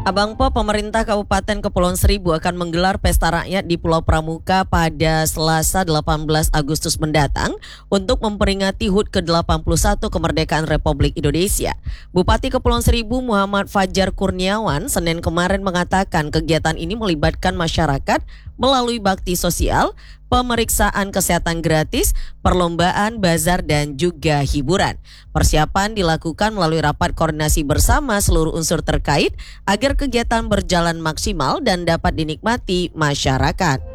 Abang Po, pemerintah Kabupaten Kepulauan Seribu akan menggelar pesta rakyat di Pulau Pramuka pada Selasa 18 Agustus mendatang untuk memperingati HUT ke-81 kemerdekaan Republik Indonesia. Bupati Kepulauan Seribu Muhammad Fajar Kurniawan Senin kemarin mengatakan kegiatan ini melibatkan masyarakat melalui bakti sosial, pemeriksaan kesehatan gratis, perlombaan, bazar, dan juga hiburan. Persiapan dilakukan melalui rapat koordinasi bersama seluruh unsur terkait agar kegiatan berjalan maksimal dan dapat dinikmati masyarakat.